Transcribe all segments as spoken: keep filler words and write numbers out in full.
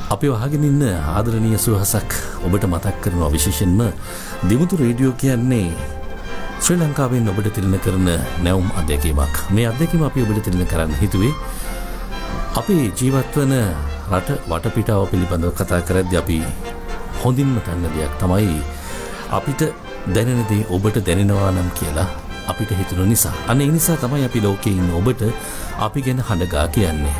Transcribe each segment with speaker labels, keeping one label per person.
Speaker 1: අපි වහගෙන ඉන්න ආදරණීය සුවහසක් ඔබට මතක් කරනවා. විශේෂයෙන්ම දිමුතු රේඩියෝ කියන්නේ ශ්‍රී ලංකාවෙන් ඔබට තිළින කරන නැවුම් අත්දැකීමක්. මේ අත්දැකීම අපි ඔබට තිළින කරන්න හිතුවේ අපි ජීවත් වන රට වටපිටාව පිළිබඳව කතා කරද්දී අපි හොඳින්ම දන්න දෙයක් තමයි අපිට දැනෙන දේ ඔබට දැනෙනවා නම් කියලා අපිට හිතුණු නිසා. අන්න ඒ නිසා තමයි අපි ලෝකේ ඉන්න ඔබට අපි ගැන හඬගා කියන්නේ.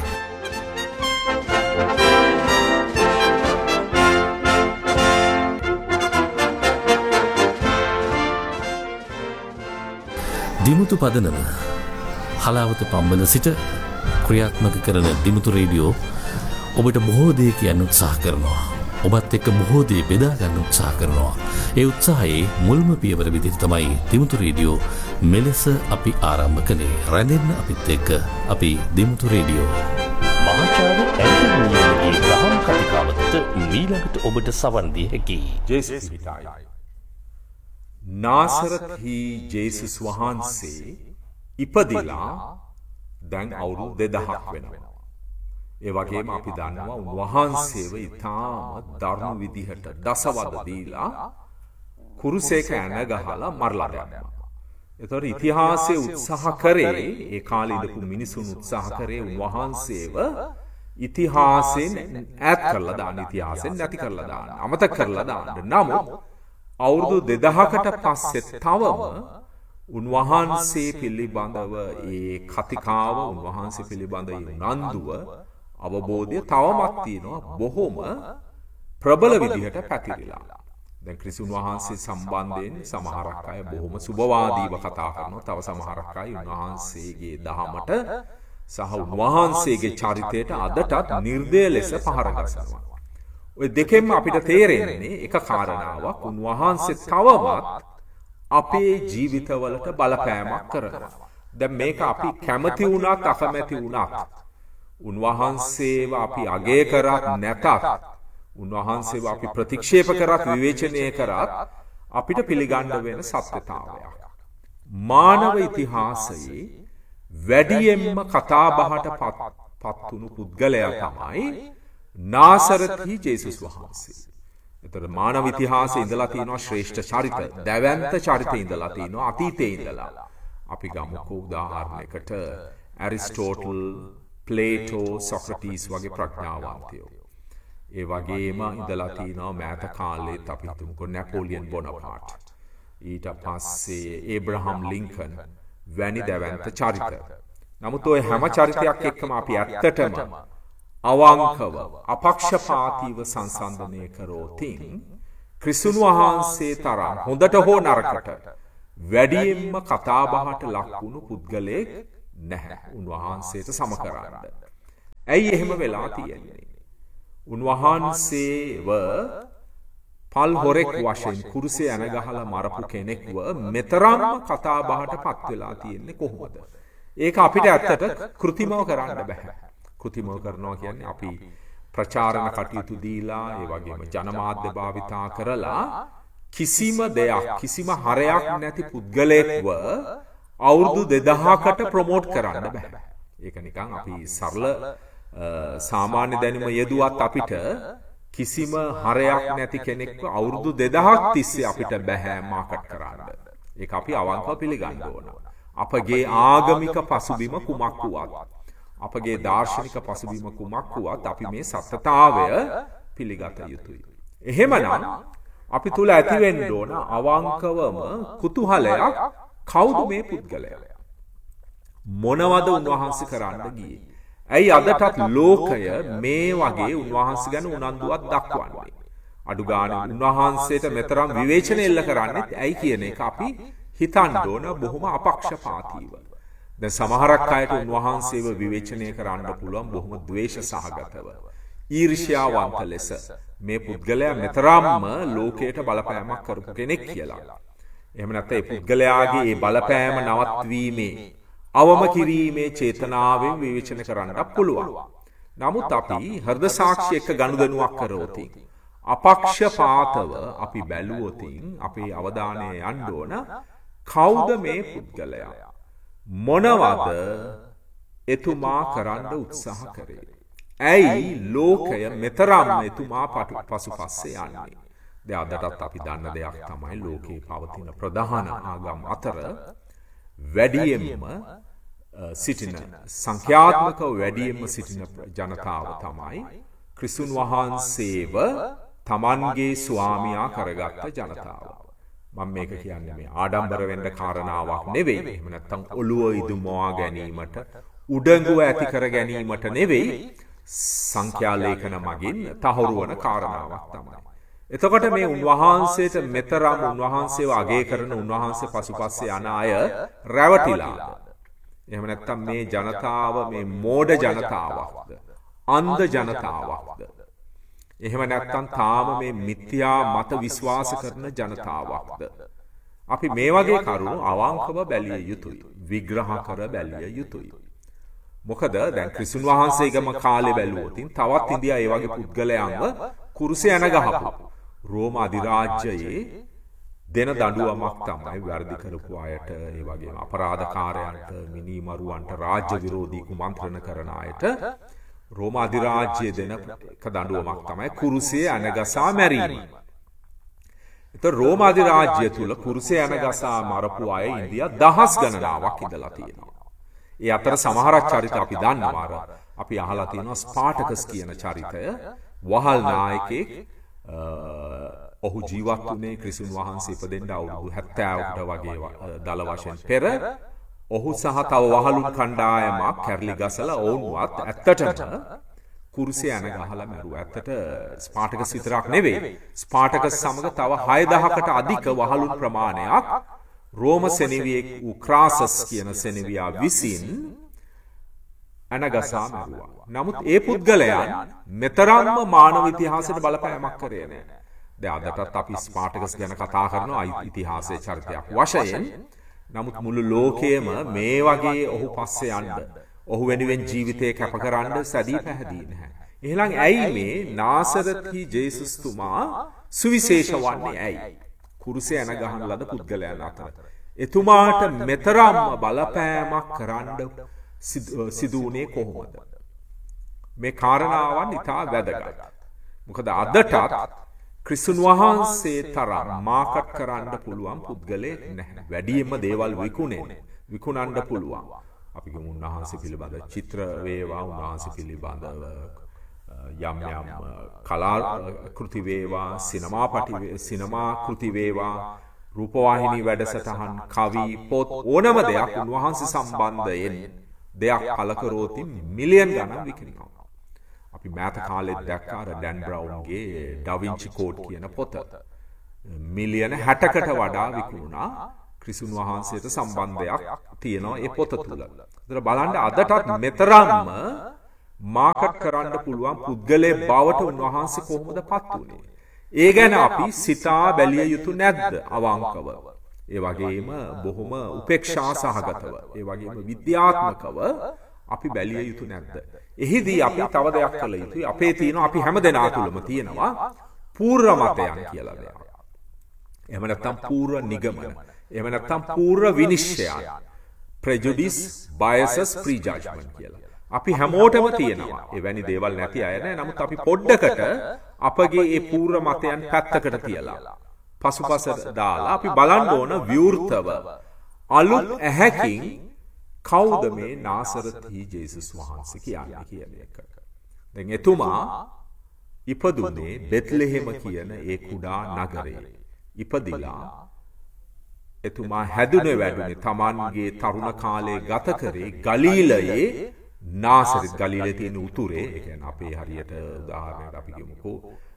Speaker 1: දිමුතු පදනම හලාවත පම්බල සිට ක්‍රියාත්මක කරන දිමුතු රේඩියෝ ඔබට බොහෝ දේ කියන්න උත්සාහ කරනවා. ඔබත් එක්ක බොහෝ දේ බෙදා ගන්න උත්සාහ කරනවා. ඒ උත්සාහයේ මුල්ම පියවර විදිහට තමයි දිමුතු රේඩියෝ මෙලෙස අපි ආරම්භ කළේ. රැඳෙන්න අපිත් එක්ක අපි දිමුතු රේඩියෝ.
Speaker 2: මහාචාර්ය ඇන්ටනීගේ දහම් කතිකාවත මීළඟට ඔබට සවන් දිය හැකියි.
Speaker 3: ජේසුස් පිටායි. නාසරත්හි ජේසුස් වහන්සේ ඉපදිලා දැන් අවුරුදු දෙදහක් වෙනවා. ඒ වගේම අපි දන්නවා උන්වහන්සේව ඉතාම දරුණු විදිහට දසවද දීලා කුරුසේක ඇන ගහලා මරලා දැම්මා. ඒතකොට ඉතිහාසයේ උත්සාහ කරේ ඒ කාලේ ඉඳපු මිනිසුන් උත්සාහ කරේ උන්වහන්සේව ඉතිහාසයෙන් ඈත් කරලා දාන්න, ඉතිහාසයෙන් නැති කරලා දාන්න, අමතක කරලා දාන්න. නමුත් අවුරුදු දෙදහකට පස්සේ තවම උන්වහන්සේ පිළිබඳව ඒ කතිකාව, උන්වහන්සේ පිළිබඳ උනන්දුව, අවබෝධය තවමත් තියෙනවා, බොහොම ප්‍රබල විදිහට පැතිරිලා. දැන් ක්‍රිස්තුන් වහන්සේ සම්බන්ධයෙන් සමහරක් අය බොහොම සුබවාදීව කතා කරනවා. තව සමහරක් අය උන්වහන්සේගේ දහමට සහ උන්වහන්සේගේ චරිතයට අදටත් නිර්දය ලෙස පහර ගසනවා. ඔය දෙකෙන්ම අපිට තේරෙන්නේ එක කාරණාවක්, උන්වහන්සේ තවමත් අපේ ජීවිතවලට බලපෑමක් කරනවා. දැන් මේක අපි කැමති වුණත් අකමැති වුණත්, උන්වහන්සේව අපි අගය කරත් නැතත්, උන්වහන්සේව අපි ප්‍රතික්ෂේප කරත් විවේචනය කරත් අපිට පිළිගන්න වෙන සත්‍යතාවයක්. මානව ඉතිහාසයේ වැඩියෙන්ම කතාබහට පත් වුණු පුද්ගලයා තමයි නාසරත්හි ජේසුස් වහන්සේ. එතකොට මානව ඉතිහාසයේ ඉඳලා තියෙනවා ශ්‍රේෂ්ඨ චරිත, දැවැන්ත චරිත ඉඳලා තියෙනවා අතීතයේ ඉඳලා. අපි ගමුකෝ උදාහරණයකට ඇරිස්ටෝටල්, ප්ලේටෝ, සොක්‍රටිස් වගේ ප්‍රඥාවන්තයෝ. ඒ වගේම ඉඳලා තියෙනවා මෑත කාලෙත් අපි හිතමුකෝ නැපෝලියන් බොනපාට්, ඊට පස්සේ ඒබ්‍රහම් ලින්කන් වැනි දැවැන්ත චරිත. නමුත් ඔය හැම චරිතයක් එක්කම අපි ඇත්තටම අවංකව අපක්ෂපාතීව සංසන්දනය කරෝතින් ක්‍රිස්තුන් වහන්සේ තරම් හොඳට හෝ නරකට වැඩියෙන්ම කතාබහට ලක්වුණු පුද්ගලයෙක් නැහැ උන්වහන්සේට සම කරන්න. ඇයි එහෙම වෙලා තියෙන්නේ? උන්වහන්සේව පල් හොරෙක් වශයෙන් කුරුසේ ඇන ගහලා මරපු කෙනෙක්ව මෙතරම් කතාබහට පත් වෙලා තියෙන්නේ කොහොමද? ඒක අපිට ඇත්තට කෘතිමව කරන්න බෑ. කෘතිමව කරනවා කියන්නේ අපි ප්‍රචාරණ කටයුතු දීලා, ඒ වගේම ජනමාධ්‍ය භාවිතා කරලා කිසිම දෙයක්, කිසිම හරයක් නැති පුද්ගලයෙක්ව අවුරුදු දෙදහකට ප්‍රොමෝට් කරන්න බෑ. ඒක නිකන් අපි සරල සාමාන්‍ය දැනුම යෙදුවත් අපිට කිසිම හරයක් නැති කෙනෙක්ව අවුරුදු දෙදහක් තිස්සේ අපිට බෑ මාකට් කරන්න. ඒක අපි අවංකව පිළිගන්න ඕන. අපගේ ආගමික පසුබිම කුමක් වුවත්, අපගේ දාර්ශනික පසුබිම කුමක් වුවත් අපි මේ සත්‍යතාවය පිළිගත යුතුයි. එහෙමනම් අපි තුල ඇති වෙන්න ඕන අවංකවම කුතුහලයක්, කවුද මේ පුද්ගලයා? මොනවද උන්වහන්සේ කරන්න ගියේ? ඇයි අදටත් ලෝකය මේ වගේ උන්වහන්සේ ගැන උනන්දුවක් දක්වන්නේ? අඩු ගානේ උන්වහන්සේට මෙතරම් විවේචන එල්ල කරන්නේ ඇයි කියන එක අපි හිතන්න ඕන බොහොම අපක්ෂපාතීව. දැන් සමහරක් අයට උන්වහන්සේව විවේචනය කරන්න පුළුවන් බොහොම ද්වේෂ සහගතව, ඊර්ෂ්‍යාවන්ත ලෙස මේ පුද්ගලයා මෙතරම්ම ලෝකයට බලපෑමක් කරපු කෙනෙක් කියලා. එහෙම නැත්නම් ඒ පුද්ගලයාගේ ඒ බලපෑම නවත්වීමේ, අවම කිරීමේ චේතනාවෙන් විවේචනය කරන්නත් පුළුවන්. නමුත් අපි හෘද සාක්ෂි එක්ක ගනුදෙනුවක් කරවොත්, අපක්ෂපාතව අපි බැලුවොත් අපේ අවධානය යන්න ඕන කවුද මේ පුද්ගලයා? මොනවද එතුමා කරන්න උත්සාහ කරේ? ඇයි ලෝකය මෙතරම් එතුමා පසුපස්සේ යන්නේ? දැන් අදටත් අපි දන්න දෙයක් තමයි ලෝකේ පවතින ප්‍රධාන ආගම් අතර වැඩියෙන්ම සිටින සංඛ්‍යාත්මක වැඩියෙන්ම සිටින ජනතාව තමයි ක්‍රිස්තුන් වහන්සේව තමන්ගේ ස්වාමියා කරගත්ත ජනතාව. මම මේක කියන්නේ මේ ආඩම්බර වෙන්න කාරණාවක් නෙවෙයි. එහෙම නැත්නම් ඔළුව ඉදුමවා ගැනීමට උඩඟුව ඇති කර ගැනීමට නෙවෙයි. සංඛ්‍යා ලේඛන මගින් තහවුරු වන කාරණාවක් තමයි. එතකොට මේ උන්වහන්සේට මෙතරම් උන්වහන්සේව අගය කරන උන්වහන්සේ පසුපස්සේ යන අය රැවටිලාද? එහෙම නැත්නම් මේ ජනතාව මේ මෝඩ ජනතාවක්ද? අන්ධ ජනතාවක්ද? එහෙම නැත්නම් තාම මේ මිත්‍යා මත විශ්වාස කරන ජනතාවක්ද? අපි මේ වගේ කරුණු අවංකව බැලිය යුතුයි. විග්‍රහ කර බැලිය යුතුයි. මොකද දැන් ක්‍රිස්තුන් වහන්සේගම කාලේ බැලුවොත් තවත් ඉන්දියා ඒ වගේ පුද්ගලයන්ව කුරුසේ යන ගහපු රෝම අධිරාජ්‍යයේ දෙන දඬුවමක් තමයි වැරදි කරපු අයට, ඒ වගේම අපරාධකාරයන්ට, මිනිමරුවන්ට, රාජ්‍ය විරෝධී කුමන්ත්‍රණ කරන අයට රෝම අධිරාජ්‍යයේ දෙන එක දඬුවමක් තමයි කුරුසේ අනගසා මැරීම. ඒතර රෝම අධිරාජ්‍ය තුල කුරුසේ අනගසා මරපු අය ඉන්දියා දහස් ගණනාවක් ඉඳලා තියෙනවා. ඒ අතර සමහරක් චරිත අපි දන්නවා. අර අපි අහලා තියෙනවා ස්පාටකස් කියන චරිතය. වහල් නායකයෙක්. ඔහු ජීවත් වුණේ ක්‍රිස්තුන් වහන්සේ ඉපදෙන්න අවුරුදු හැත්තෑවකට වගේ දල වශයෙන් පෙර. ඔහු සහ තව වහලුන් කණ්ඩායමක් කැරලි ගසලා ඔවුන්වත් ඇත්තටම කුරුසේ යන ගහලා මැරුවා. ඇත්තට ස්පාටකස් විතරක් නෙවෙයි. ස්පාටකස් සමග තව හය දහසකට අධික වහලුන් ප්‍රමාණයක් රෝම සෙනෙවියෙක් වූ ක්‍රාසස් කියන සෙනෙවියා විසින් අනගසා මැරුවා. නමුත් ඒ පුද්ගලයන් මෙතරම්ම මානව ඉතිහාසයට බලපෑමක් කරේ නැහැ. දැන් අදටත් අපි ස්පාටකස් ගැන කතා කරනවා ඉතිහාසයේ චරිතයක් වශයෙන්. නමුත් මුළු ලෝකයේම මේ වගේ ඔහු පස්සේ යන්න, ඔහු වෙනුවෙන් ජීවිතේ කැපකරන්න සැදී පැහැදී නැහැ. එහෙනම් ඇයි මේ නාසරති ජේසුස් තුමා සුවිශේෂ වන්නේ ඇයි? කුරුසේ යන ගහන ලද පුද්ගලයන් අතර එතුමාට මෙතරම්ම බලපෑමක් කරන්න සිදු වුණේ කොහොමද? මේ කාරණාවන් ඉතා වැදගත්. මොකද අදටත් ක්‍රිස්තුන් වහන්සේ තරම් මාකට් කරන්න පුළුවන් පුද්ගලයෙක් නැහැ. වැඩියෙන්ම දේවල් විකුණේ විකුණන්න පුළුවන්. අපි ගමු උන්වහන්සේ පිළිබඳ චිත්‍ර වේවා, උන්වහන්සේ පිළිබඳව යම් යම් කලා කෘති වේවා, සිනමාපටි සිනමා කෘති වේවා, රූපවාහිනී වැඩසටහන්, කවි, පොත් ඕනම දෙයක් උන්වහන්සේ සම්බන්ධයෙන් දෙයක් පළ කරොත් මිලියන් ගණන් විකිණෙනවා. අපි මෑත කාලෙත් දැක්කා අර ඩැන් බ්‍රවුන්ගේ ඩා වින්චි කෝඩ් කියන පොත. මිලියන හැටකට වඩා විකුණුණා. ක්‍රිස්තුන් වහන්සේට සම්බන්ධයක් තියෙනවා ඒ පොත තුල. ඒතර බලන්න අදටත් මෙතරම්ම මාකට් කරන්න පුළුවන් පුද්ගලයෙක් බවට උන්වහන්සේ කොහොමද පත් වුනේ? ඒ ගැන අපි සිතා බැලිය යුතු නැද්ද අවංකව? ඒ වගේම බොහොම උපේක්ෂා සහගතව, ඒ වගේම විද්‍යාත්මකව අපි බැලිය යුතු නැද්ද? එහිදී අපි තව දෙයක් කළ යුතුයි. අපේ තියෙනවා, අපි හැමදෙනා තුළම තියෙනවා පූර්ව මතයන් කියලා දෙයක්. එහෙම නැත්නම් පූර්ව නිගමන. එහෙම නැත්නම් පූර්ව විනිශ්චයන්. prejudice, biases, prejudgment කියලා. අපි හැමෝටම තියෙනවා. එවැනි දේවල් නැති අය නෑ. නමුත් අපි පොඩ්ඩකට අපගේ ඒ පූර්ව මතයන් පැත්තකට තියලා පසුපස දාලා අපි බලන්න ඕන විවෘතව අලුත් ඇහැකින් කවුද මේ නාසරති ජේසුස් වහන්සේ කියන්නේ කියන එක. දැන් එතුමා ඉපදුනේ බෙත්ලෙහෙම කියන ඒ කුඩා නගරේ. ඉපදිලා එතුමා හැදුනේ වැඩුනේ තමන්ගේ තරුණ කාලේ ගත කරේ ගලීලයේ නාසරත් ගලීලයේ තියෙන උතුරේ. ඒ කියන්නේ අපේ හරියට උදාහරණයක් අපි කියමුකෝ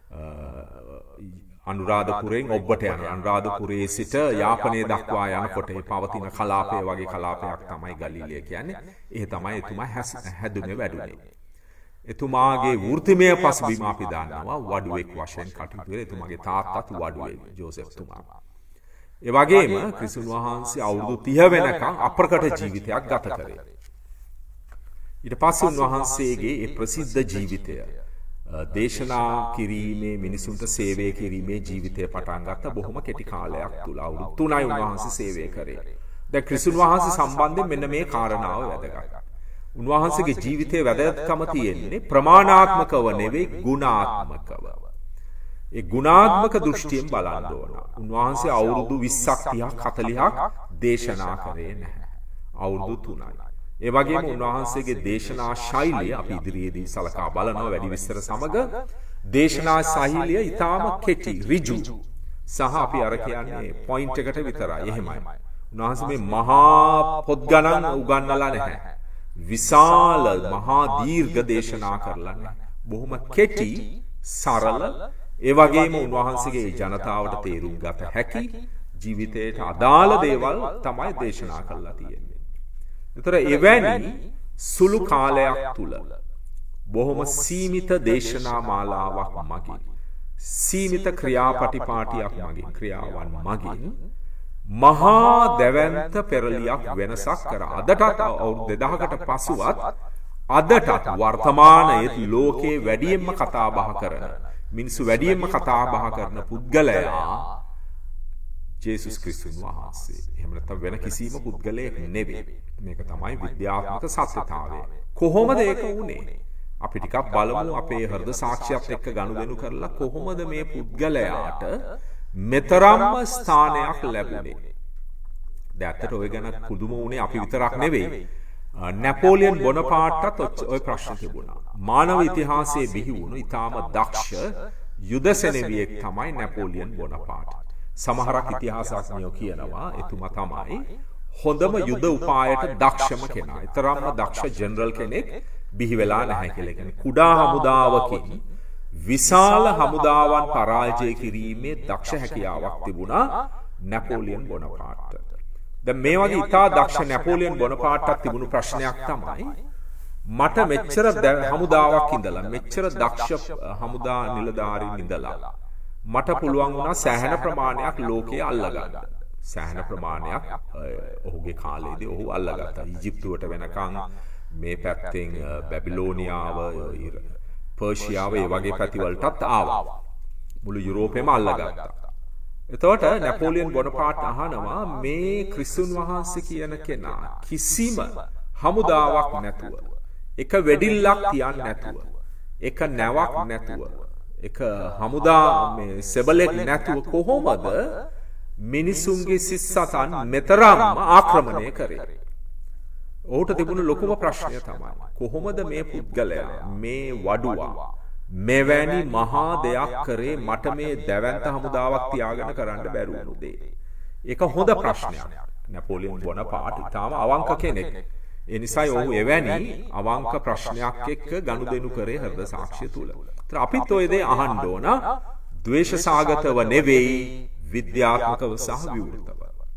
Speaker 3: අනුරාධපුරයෙන් ඔබ්බට යන අනුරාධපුරයේ සිට යාපනයේ දක්වා යනකොට ඒ පවතින කලාපය වගේ කලාපයක් තමයි ගලීලිය කියන්නේ. ඒ තමයි එතුමා හැදුනේ වැඩුනේ. එතුමාගේ වෘත්තිමය පසුබිම අපි දන්නවා වඩුවෙක් වශයෙන් කටයුතු කරේ. එතුමාගේ තාත්තත් වඩුවෙක් ජෝසෙෆ් තුමා. ඒ වගේම ක්‍රිස්තුන් වහන්සේ අවුරුදු තිහ වෙනකම් අප්‍රකට ජීවිතයක් ගත කරේ. ඊට පස්සේ උන්වහන්සේගේ ඒ ප්‍රසිද්ධ ජීවිතය දේශනා කිරීමේ, මිනිසුන්ට සේවය කිරීමේ ජීවිතය පටන් ගත්ත බොහොම කෙටි කාලයක් තුල. අවුරුදු තුනයි උන්වහන්සේ සේවය කරේ. දැන් ක්‍රිස්තුන් වහන්සේ සම්බන්ධයෙන් මෙන්න මේ කාරණාව වැදගත්. උන්වහන්සේගේ ජීවිතයේ වැදගත්කම තියෙන්නේ ප්‍රමාණාත්මකව නෙවෙයි ගුණාත්මකව. ඒ ගුණාත්මක දෘෂ්ටියෙන් බලන්න ඕන. උන්වහන්සේ අවුරුදු විස්සක් තිහක් හතළිහක් දේශනා කරේ නැහැ. අවුරුදු තුනයි. ඒ වගේම උන්වහන්සේගේ දේශනා ශෛලිය අපි ඉදිරියේදී සලකා බලනවා වැඩි විස්තර සමග. දේශනා ශෛලිය ඊටාම කෙටි, ඍජු සහ අපි අර කියන්නේ පොයින්ට් එකට විතරයි. එහෙමයි. උන්වහන්සේ මේ මහා පොත් ගණන් උගන්වලා නැහැ. විශාල මහා දීර්ඝ දේශනා කරලා නැහැ. බොහොම කෙටි, සරල, ඒ වගේම උන්වහන්සේගේ ජනතාවට තේරුම් ගත හැකි ජීවිතයට අදාළ දේවල් තමයි දේශනා කරලා තියෙන්නේ. ඒතර එවැනි සුළු කාලයක් තුල බොහොම සීමිත දේශනා මාලාවක් මගින්, සීමිත ක්‍රියාපටිපාටියක් මගින්, ක්‍රියාවන් මගින් මහා දැවැන්ත පෙරලියක් වෙනසක් කර අදටත් අවුරුදු දෙදහකට පසුවත් අදටත් වර්තමානයේ ලෝකේ වැඩියෙන්ම කතා බහ කරන මිනිස්සු වැඩියෙන්ම කතා බහ කරන පුද්ගලයා ජේසුස් ක්‍රිස්තුස් වහන්සේ. එහෙම නැත්නම් වෙන කිසිම පුද්ගලයෙක් නෙවෙයි. මේක තමයි විද්‍යාත්මක සත්‍යතාවය. කොහොමද ඒක වුනේ? අපි ටිකක් බලමු අපේ හෘද සාක්ෂියත් එක්ක ගනුදෙනු කරලා කොහොමද මේ පුද්ගලයාට මෙතරම්ම ස්ථානයක් ලැබුණේ. දැන් ඇත්තට ඔය ගැන පුදුම වුණේ අපි විතරක් නෙවෙයි. නැපෝලියන් බොනපාර්ට්ටත් ඔය ප්‍රශ්න තිබුණා. මානව ඉතිහාසයේ බිහි වුණු ඊටාම දක්ෂ යුද සෙනෙවියෙක් තමයි නැපෝලියන් බොනපාර්ට්. සමහරක් ඉතිහාසඥයෝ කියනවා එතුමා තමයි හොඳම යුද උපායට දක්ෂම කෙනා. ඊතරම්ම දක්ෂ ජෙනරල් කෙනෙක් බිහි වෙලා නැහැ කියලා. කියන්නේ කුඩා හමුදාවකින් විශාල හමුදාවන් පරාජය කිරීමේ දක්ෂ හැකියාවක් තිබුණා නැපෝලියන් බොනපාර්ට්ට. දැන් මේ වගේ ඉතා දක්ෂ නැපෝලියන් බොනපාර්ට්ටත් තිබුණු ප්‍රශ්නයක් තමයි මට මෙච්චර හමුදාවක් ඉඳලා මෙච්චර දක්ෂ හමුදා නිලධාරීන් ඉඳලා මට පුළුවන් වුණා සෑහෙන ප්‍රමාණයක් ලෝකයේ අල්ලගන්න. සෑහෙන ප්‍රමාණයක් ඔහුගේ කාලේදී ඔහු අල්ලගත්තා. ඊජිප්තුවට වෙනකන් මේ පැත්තෙන් බැබිලෝනියාව, පර්ෂියාව ඒ වගේ පැතිවලටත් ආවා. මුළු යුරෝපෙම අල්ලගත්තා. එතකොට නැපෝලියන් බොනපාර්ට් අහනවා මේ ක්‍රිස්තුන් වහන්සේ කියන කෙනා කිසිම හමුදාවක් නැතුව, එක වෙඩිල්ලක් තියන්නේ නැතුව, එක නැවක් නැතුව, එක හමුදා මේ සෙබලෙක් නැතුව කොහොමද මිනිසුන්ගේ සිස්සතන් මෙතරම්ම ආක්‍රමණය කරේ? ඔහුට තිබුණු ලොකුම ප්‍රශ්නය තමයි කොහොමද මේ පුද්ගලයා, මේ වඩුවා මෙවැනි මහා දෙයක් කරේ මට මේ දැවැන්ත හමුදාවක් තියාගෙන කරන්න බැරි වුණු දේ. ඒක හොඳ ප්‍රශ්නයක්. නැපෝලියන් බොනපාර්ට් ඊටාම අවංක කෙනෙක්. ඒ නිසා ඔහු එවැනි අවංක ප්‍රශ්නයක් එක්ක ගනුදෙනු කරේ හෘද සාක්ෂිය තුල. ඒත් අපිත් ඔය දේ අහන්න ඕන, ද්වේෂ සාගතව නෙවෙයි, විද්‍යාත්මකව සහ විවෘතව.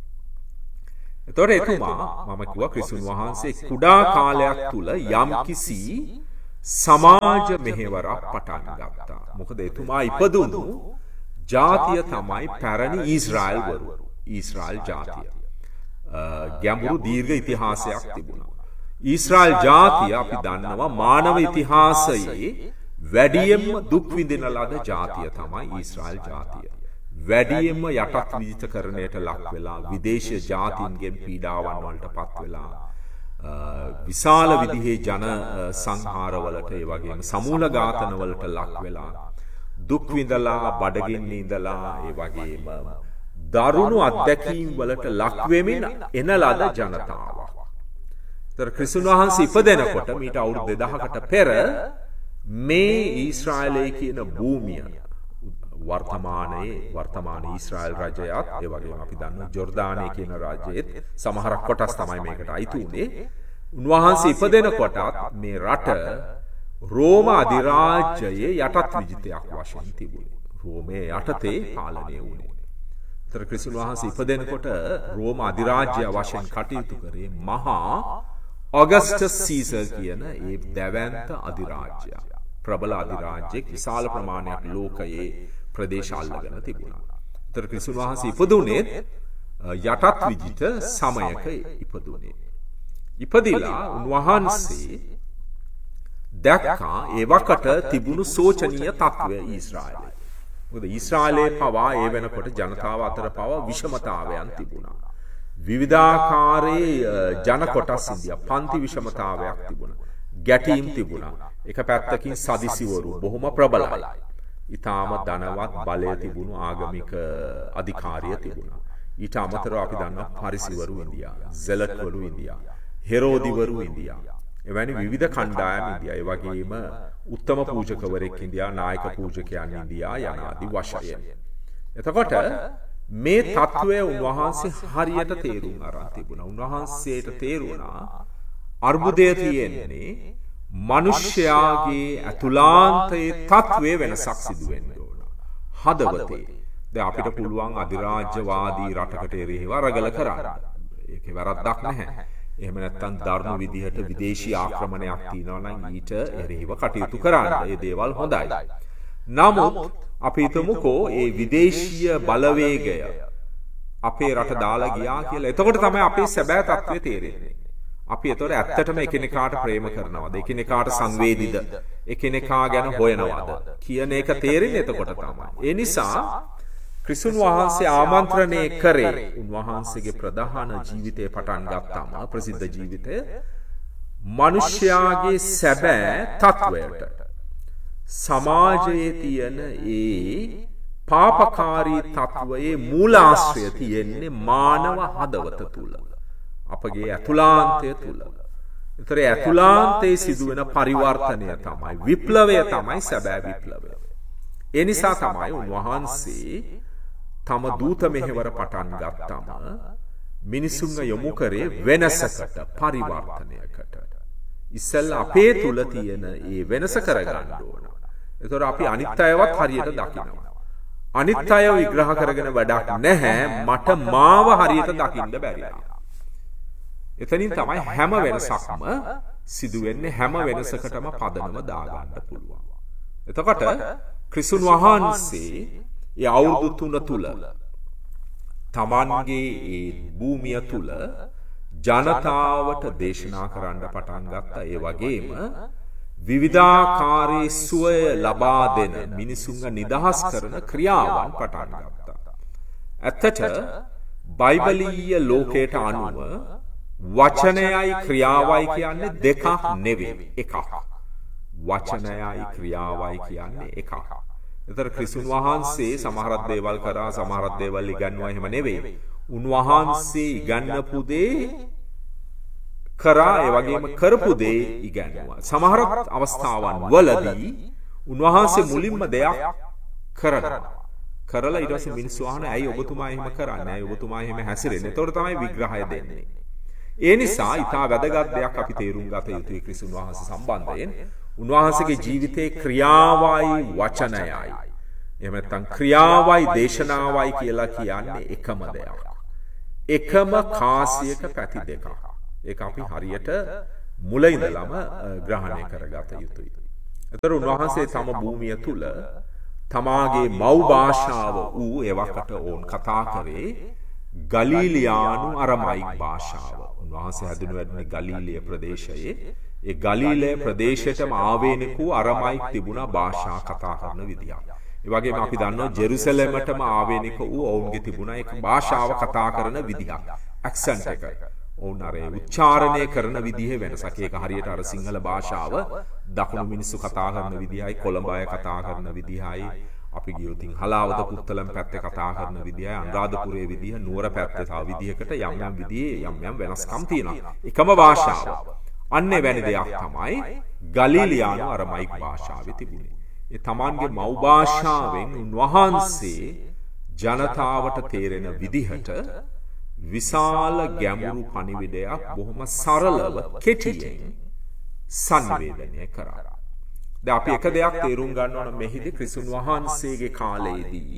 Speaker 3: එතකොට එතුමා මම කිව්වා ක්‍රිස්තුන් වහන්සේ කුඩා කාලයක් තුල යම්කිසි සමාජ මෙහෙවරක් පටන් ගත්තා. මොකද එතුමා ඉපදුණු ජාතිය තමයි පැරණි ඊශ්‍රායල් වරු. ඊශ්‍රායල් ජාතිය. ගැඹුරු දීර්ඝ ඉතිහාසයක් තිබුණා. ඊශ්‍රායල් ජාතිය අපි දන්නවා මානව ඉතිහාසයේ වැඩියෙන්ම දුක් විඳින ලද ජාතිය තමයි ඊශ්‍රායල් ජාතිය. වැඩියෙන්ම යටත් විජිතකරණයට ලක් වෙලා විදේශීය ජාතීන්ගෙන් පීඩාවන් වලට පත් වෙලා විශාල විදිහේ ජන සංහාරවලට ඒ වගේම සමූල ඝාතනවලට ලක් වෙලා දුක් විඳලා බඩගින්න ඉඳලා ඒ වගේම දරුණු අත්දැකීම් වලට ලක් වෙමින් එන ලද ජනතාවක්. ඒතර ක්‍රිස්තුන් වහන්සේ ඉපදෙනකොට මීට අවුරුදු දෙදහකට පෙර මේ ඊශ්‍රායලයේ කියන භූමිය වර්තමානයේ වර්තමාන ඊශ්‍රායල් රජයත් ඒ වගේම අපි දන්නවා ජෝර්දානයේ කියන රාජ්‍යයේත් සමහරක් කොටස් තමයි මේකට අයිති උනේ. උන්වහන්සේ ඉපදෙනකොටත් මේ රට රෝම අධිරාජ්‍යයේ යටත් විජිතයක් වශයෙන් තිබුණේ. රෝමයේ යටතේ පාලනය වුණේ. ඒතර ක්‍රිස්තුන් වහන්සේ ඉපදෙනකොට රෝම අධිරාජ්‍ය වශයෙන් කටයුතු කරේ මහා ඔගස්ටස් සීසර් කියන ඒ දැවැන්ත අධිරාජ්‍යය. ප්‍රබල අධිරාජ්‍යයක් විශාල ප්‍රමාණයක් ලෝකයේ ප්‍රදේශ අල්ලගෙන තිබුණා. ඒතර ක්‍රිස්තුන් වහන්සේ ඉපදුනේ යටත් විජිත සමයක ඉපදුනේ. ඉපදිලා උන්වහන්සේ දැක්කා ඒ වකට තිබුණු සෝචනීය තත්ත්වය ඊශ්‍රායලයේ. මොකද ඊශ්‍රායලයේ පවා ඒ වෙනකොට ජනතාව අතර පවා විෂමතාවයන් තිබුණා. විවිධාකාරයේ ජන කොටස් ඉන්දියා පන්ති විෂමතාවයක් තිබුණා. ගැටීම් තිබුණා. එක පැත්තකින් සදිසිවරු බොහොම ප්‍රබලයි. ඊටාම ධනවත් බලය තිබුණු ආගමික අධිකාරිය තිබුණා. ඊට අමතරව අපි දන්නවා පරිසිවරු ඉන්දියා, සෙලට්වරු ඉන්දියා, හෙරෝදිවරු ඉන්දියා. එවැනි විවිධ කණ්ඩායම් ඉන්දියා. ඒ වගේම උත්තම පූජකවරයෙක් ඉන්දියා, නායක පූජකයන් ඉන්දියා යන ආදී වශයෙන්. එතකොට මේ තත්වය උන්වහන්සේ හරියට තේරුම් අරන් තිබුණා. උන්වහන්සේට තේරුණා අර්බුදය තියෙන්නේ මිනිස්යාගේ අතුලාන්තයේ තත්වයේ වෙනසක් සිදු වෙන්න ඕන. හදවතේ. දැන් අපිට පුළුවන් අධිරාජ්‍යවාදී රටකට එරෙහිව අරගල කරන්න. ඒකේ වැරද්දක් නැහැ. එහෙම නැත්නම් ධර්ම විදිහට විදේශී ආක්‍රමණයක් තියෙනවා නම් ඊට එරෙහිව කටයුතු කරන්න. ඒ දේවල් හොඳයි. නමුත් අපි හිතමුකෝ ඒ විදේශීය බලවේගය අපේ රට දාලා ගියා කියලා. එතකොට තමයි අපේ සැබෑ තත්ත්වය තේරෙන්නේ. අපි එතකොට ඇත්තටම එකිනෙකාට ප්‍රේම කරනවද? එකිනෙකාට සංවේදීද? එකිනෙකා ගැන හොයනවද? කියන එක තේරෙන්නේ එතකොට තමයි. ඒ නිසා ක්‍රිස්තුන් වහන්සේ ආමන්ත්‍රණය කරේ උන්වහන්සේගේ ප්‍රධාන ජීවිතය පටන් ගත්තාම ප්‍රසිද්ධ ජීවිතය මිනිස්යාගේ සැබෑ තත්වයට සමාජයේ තියෙන ඒ පාපකාරී තත්වයේ මූලාශ්‍රය තියෙන්නේ මානව හදවත තුල. අපගේ අතුලාන්තය තුල. ඒතර අතුලාන්තයේ සිදුවෙන පරිවර්තනය තමයි විප්ලවය තමයි සැබෑ විප්ලවය. ඒ නිසා තමයි උන්වහන්සේ තම දූත මෙහෙවර පටන් ගත්තම මිනිසුන්ව යොමු කරේ වෙනසකට පරිවර්තනයකට. ඉස්සෙල්ලා අපේ තුල තියෙන ඒ වෙනස කරගන්න ඕන. ඒතර අපි අනිත් අයවත් හරියට දකිනවා. අනිත් අය විග්‍රහ කරගෙන වැඩක් නැහැ. මට මාව හරියට දකින්න බැරි. එතනින් තමයි හැම වෙනසක්ම සිදු වෙන්නේ. හැම වෙනසකටම පදනම දාගන්න පුළුවන්. එතකොට ක්‍රිස්තුන් වහන්සේ ඒ අවුරුදු තුන තුල තමන්ගේ ඒ භූමිය තුල ජනතාවට දේශනා කරන්න පටන් ගත්තා. ඒ වගේම විවිධාකාරී සුවය ලබා දෙන මිනිසුන්ව නිදහස් කරන ක්‍රියාවන් පටන් ගත්තා. ඇත්තට බයිබලීය ලෝකයට අනුව වචනයයි ක්‍රියාවයි කියන්නේ දෙකක් නෙවෙයි, එකක්. වචනයයි ක්‍රියාවයි කියන්නේ එකක්. ඒතර ක්‍රිස්තුන් වහන්සේ සමහරක් දේවල් කරා, සමහරක් දේවල් ඉගන්වුවා එහෙම නෙවෙයි. උන්වහන්සේ ඉගන්වපු දේ කරා, ඒ වගේම කරපු දේ ඉගන්වුවා. සමහර අවස්ථාවන් වලදී උන්වහන්සේ මුලින්ම දෙයක් කරනවා. කරලා ඊට පස්සේ මිනිස්සු අහන ඇයි ඔබතුමා එහෙම කරන්නේ? ඇයි ඔබතුමා එහෙම හැසිරෙන්නේ? එතකොට තමයි විග්‍රහය දෙන්නේ. ඒ නිසා ඊටා වැදගත් දෙයක් අපි තේරුම් ගත යුතුයි ක්‍රිස්තුන් වහන්සේ සම්බන්ධයෙන්. උන්වහන්සේගේ ජීවිතේ ක්‍රියාවයි වචනයයි. එහෙම නැත්නම් ක්‍රියාවයි දේශනාවයි කියලා කියන්නේ එකම දෙයක්. එකම කාසියක පැති දෙකක්. ඒක අපි හරියට මුල ඉඳලම ග්‍රහණය කරගත යුතුයි. ඒතර උන්වහන්සේ තම භූමිය තුල තමාගේ මව් භාෂාව වූ ඒවකට ඕන් කතා කරේ ගලීලියානු අරමයික් භාෂාව. උන්වහන්සේ හැදුණු වැඩුණේ ගලීලිය ප්‍රදේශයේ. ඒ ගලීලය ප්‍රදේශයටම ආවේනික වූ අරමයික් තිබුණා භාෂා කතා කරන විදියක්. ඒ වගේම අපි දන්නවා ජෙරුසලමටම ආවේනික වූ ඔවුන්ගේ තිබුණා ඒක භාෂාව කතා කරන විදියක්. ඇක්සන්ට් එක. ඔවුන් අර උච්චාරණය කරන විදිහේ වෙනසක්. ඒක හරියට අර සිංහල භාෂාව දකුණු මිනිස්සු කතා කරන විදිහයි, කොළඹ අය කතා කරන විදිහයි, අපි ගියොත් හලාවත පුත්තලම් පැත්තේ කතා කරන විදිහයි, අනුරාධපුරයේ විදිහ, නුවර පැත්තේ තව විදිහකට යම් යම් විදිහේ යම් යම් වෙනස්කම් තියෙනවා. එකම භාෂාව. අන්නේ වැනි දෙයක් තමයි ගලීලියානු අරමයික් භාෂාවේ තිබුණේ. ඒ තමන්ගේ මව් භාෂාවෙන් උන්වහන්සේ ජනතාවට තේරෙන විදිහට විශාල ගැඹුරු පණිවිඩයක් බොහොම සරලව කෙටියෙන් සංවේදනය කරා. දැන් අපි එක දෙයක් තේරුම් ගන්න ඕන මෙහිදී ක්‍රිස්තුන් වහන්සේගේ කාලයේදී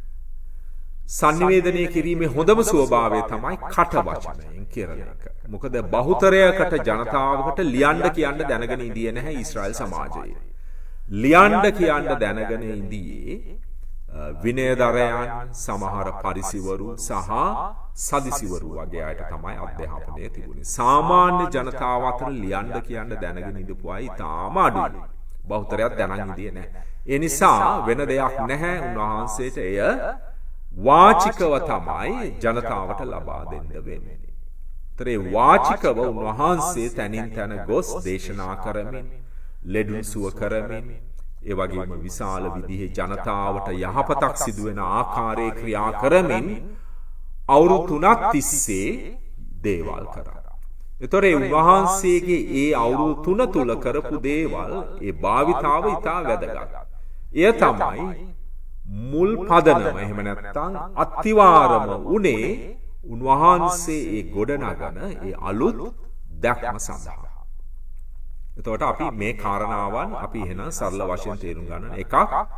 Speaker 3: සංවේදනය කිරීමේ හොඳම ස්වභාවය තමයි කට වචනයෙන් කියන එක. මොකද බහුතරයකට ජනතාවකට ලියන්න කියන්න දැනගෙන ඉඳියේ නැහැ ඊශ්‍රායල් සමාජයේ. ලියන්න කියන්න දැනගෙන ඉඳියේ විනයදරයන්, සමහර පරිසිවරු සහ සදිසිවරු වගේ අයට තමයි අධ්‍යාපනය තිබුණේ. සාමාන්‍ය ජනතාව අතර ලියන්න කියන්න දැනගෙන ඉඳපු අය ඉතාම අඩුයි. බහුතරයක් දැනන් ඉඳියේ නැහැ. ඒ නිසා වෙන දෙයක් නැහැ උන්වහන්සේට එය වාචිකව තමයි ජනතාවට ලබා දෙන්න වෙන්නේ. තරේ වාචිකව උන්වහන්සේ තනින් තන ගොස් දේශනා කරමින් ලෙඩුන් සුව කරමින් ඒ වගේම විශාල විදිහේ ජනතාවට යහපතක් සිදුවෙන ආකාරයේ ක්‍රියා කරමින් අවුරුදු තුනක් තිස්සේ දේවල් කරා. ඒතොර ඒ උන්වහන්සේගේ ඒ අවුරුදු තුන තුල කරපු දේවල් ඒ භාවිතාව ඉතා වැදගත්. එය තමයි මුල් පදනම. එහෙම නැත්නම් අත්තිවාරම උනේ උන්වහන්සේ ඒ ගොඩනගන ඒ අලුත් දැක්ම සඳහා. එතකොට අපි මේ කාරණාවන් අපි එහෙනම් සරල වශයෙන් තේරුම් ගන්න. එකක්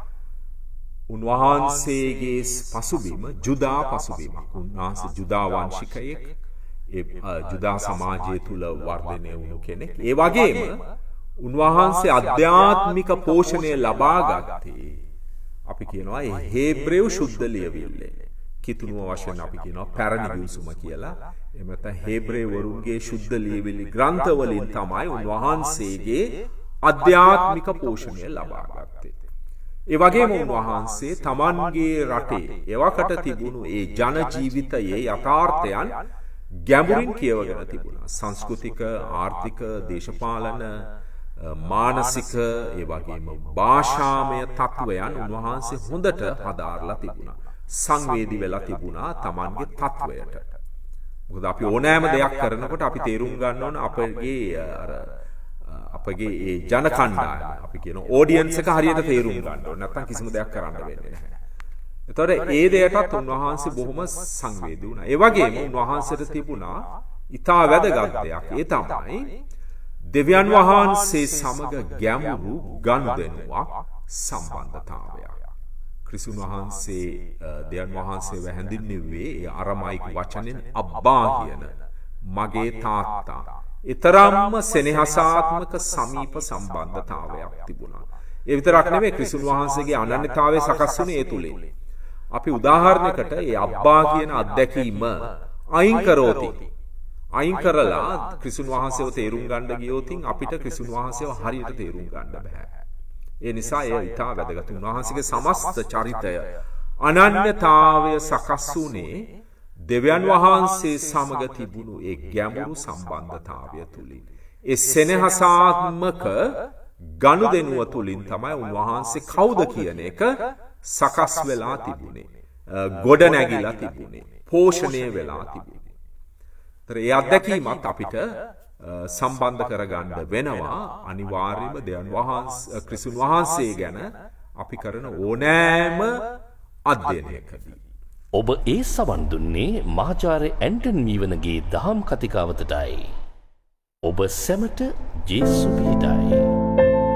Speaker 3: උන්වහන්සේගේ පසුබිම ජුදා පසුබිමක්. උන්වහන්සේ ජුදා වංශිකයෙක්. ඒ ජුදා සමාජය තුල වර්ධනය වුණු කෙනෙක්. ඒ වගේම උන්වහන්සේ අධ්‍යාත්මික පෝෂණය ලබා ගත්තේ අපි කියනවා ඒ හේබ්‍රේව ශුද්ධ ලියවිල්ලේ. කිතුනුව වශයෙන් අපි කියනවා පැරණි ගිවිසුම කියලා. එහෙම නැත්නම් හේබ්‍රේ වරුන්ගේ ශුද්ධ ලියවිලි ග්‍රන්ථ වලින් තමයි උන්වහන්සේගේ අධ්‍යාත්මික පෝෂණය ලබා ගත්තේ. ඒ වගේම උන්වහන්සේ තමන්ගේ රටේ එවකට තිබුණු ඒ ජන ජීවිතයේ යථාර්ථයන් ගැඹුරින් කියවගෙන තිබුණා. සංස්කෘතික, ආර්ථික, දේශපාලන, මානසික, ඒ වගේම භාෂාමය තත්වයන් උන්වහන්සේ හොඳට හදාarලා තිබුණා. සංවේදී වෙලා තිබුණා තමන්ගේ තත්වයට. මොකද අපි ඕනෑම දෙයක් කරනකොට අපි තේරුම් ගන්න ඕන අපගේ අර අපගේ ඒ ජන කණ්ඩායම අපි කියන ඔඩියන්ස් එක හරියට තේරුම් ගන්න ඕන. නැත්නම් කිසිම දෙයක් කරන්න වෙන්නේ නැහැ. ඒතකොට ඒ දෙයටත් උන්වහන්සේ බොහොම සංවේදී වුණා. ඒ වගේම උන්වහන්සේට තිබුණා ඊටා වැදගත් දෙයක්. ඒ තමයි දෙවියන් වහන්සේ සමග ගැඹුරු ගනුදෙනුවක් සම්බන්ධතාවයක්. ක්‍රිස්තුන් වහන්සේ දෙවියන් වහන්සේව හැඳින්වුවේ ඒ අරමායික වචනෙන් අබ්බා කියන මගේ තාත්තා. ඊතරම්ම සෙනෙහසාත්මක සමීප සම්බන්ධතාවයක් තිබුණා. ඒ විතරක් නෙමෙයි ක්‍රිස්තුන් වහන්සේගේ අනන්‍යතාවය සකස් වුණේ ඒ තුලින්. අපි උදාහරණයකට ඒ අබ්බා කියන අත්දැකීම අයින් කරෝති. අයින් කරලා ක්‍රිස්තුන් වහන්සේව තේරුම් ගන්න ගියොත් අපිට ක්‍රිස්තුන් වහන්සේව හරියට තේරුම් ගන්න බෑ. ඒ නිසා ඒ ඊටා වැදගත්. උන්වහන්සේගේ සමස්ත චරිතය අනන්‍යතාවය සකස් වුණේ දෙවියන් වහන්සේ සමග තිබුණු ඒ ගැඹුරු සම්බන්ධතාවය තුලින්. ඒ සෙනෙහසාත්මක ගනුදෙනුව තුලින් තමයි උන්වහන්සේ කවුද කියන එක සකස් වෙලා තිබුණේ. ගොඩ නැගිලා තිබුණේ. පෝෂණය වෙලා තිබුණේ. ඒතර ඒ අත්දැකීමත් අපිට සම්බන්ධ කරගන්න වෙනවා අනිවාර්යයෙන්ම දෙවියන් වහන්සේ ක්‍රිස්තුන් වහන්සේ ගැන අපි කරන ඕනෑම අධ්‍යයනයකදී.
Speaker 2: ඔබ ඒ සවන් දුන්නේ මහාචාර්ය ඇන්ටන් මීවනගේ දහම් කතිකාවතටයි. ඔබ සැමට ජේසු පිහිටයි.